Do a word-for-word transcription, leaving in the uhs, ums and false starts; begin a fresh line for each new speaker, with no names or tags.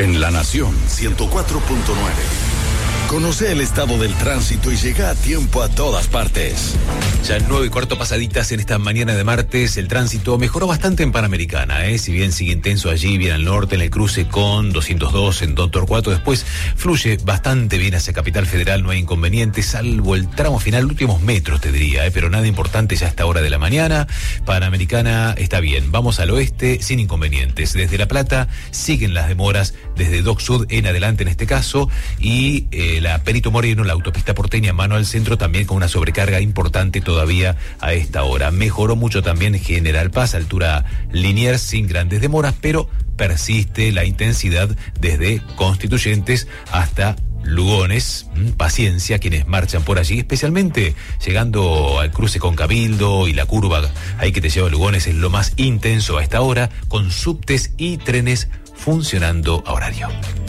En La Nación ciento cuatro punto nueve. Conoce el estado del tránsito y llega a tiempo a todas partes.
Ya nueve y cuarto pasaditas en esta mañana de martes. El tránsito mejoró bastante en Panamericana, ¿eh? Si bien sigue intenso allí, bien al norte, en el cruce con doscientos dos en Don Torcuato. Después fluye bastante bien hacia Capital Federal, no hay inconvenientes, salvo el tramo final, últimos metros te diría, ¿eh? Pero nada importante ya a esta hora de la mañana. Panamericana está bien. Vamos al oeste sin inconvenientes. Desde La Plata siguen las demoras, desde Dock Sud en adelante en este caso, y eh, la Perito Moreno, la autopista porteña mano al centro, también con una sobrecarga importante todavía a esta hora. Mejoró mucho también General Paz, altura Liniers, sin grandes demoras, pero persiste la intensidad desde Constituyentes hasta Lugones. Paciencia quienes marchan por allí, especialmente llegando al cruce con Cabildo y la curva ahí que te lleva a Lugones, es lo más intenso a esta hora, con subtes y trenes funcionando a horario.